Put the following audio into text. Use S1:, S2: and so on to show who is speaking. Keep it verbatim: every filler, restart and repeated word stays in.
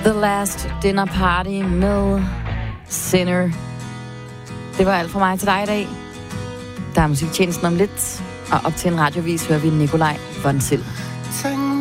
S1: The Last Dinner Party med Sinner. Det var alt fra mig til dig i dag. Der er musiktjenesten om lidt, og op til en radiovis hører vi Nikolaj Vonsild.